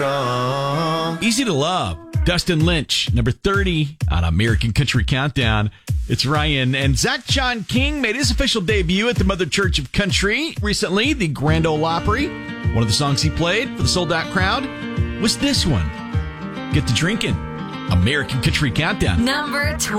Easy to Love, Dustin Lynch, number 30 on American Country Countdown. It's Ryan. And Zach John King made his official debut at the Mother Church of Country recently, the Grand Ole Opry. One of the songs he played for the sold-out crowd was this one. Get to drinking. American Country Countdown. Number 20.